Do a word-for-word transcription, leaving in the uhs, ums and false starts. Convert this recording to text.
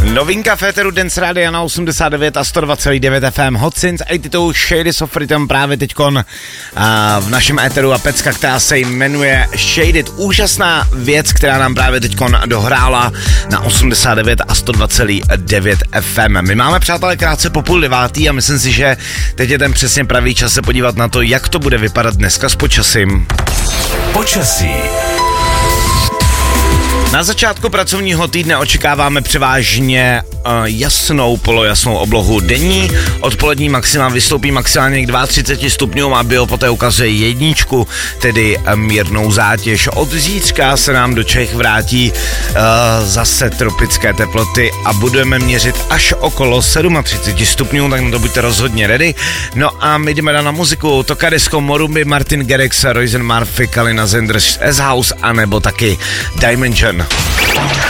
Novinka Féteru Dance Radia na osmdesát devět a sto dva celá devět F M. Hot Since eighty-two, Shaded of Rhythm právě teďkon a v našem éteru a pecka, která se jmenuje Shaded. Úžasná věc, která nám právě teďkon dohrála na osmdesát devět a sto dva celá devět F M. My máme, přátelé, krátce po půl devátý a myslím si, že teď je ten přesně pravý čas se podívat na to, jak to bude vypadat dneska s počasím. Počasí. Na začátku pracovního týdne očekáváme převážně uh, jasnou, polojasnou oblohu denní. Odpolední maxima vystoupí maximálně k třicet dva stupňům a bio poté ukazuje jedničku, tedy uh, mírnou zátěž. Od zítřka se nám do Čech vrátí uh, zase tropické teploty a budeme měřit až okolo třicet sedm stupňů, tak na to buďte rozhodně ready. No a my jdeme na muziku. Toka Disco, Morumbi, Martin Garrix, Royce and Murphy, Kalina Zenders, S-House a nebo taky Dimension.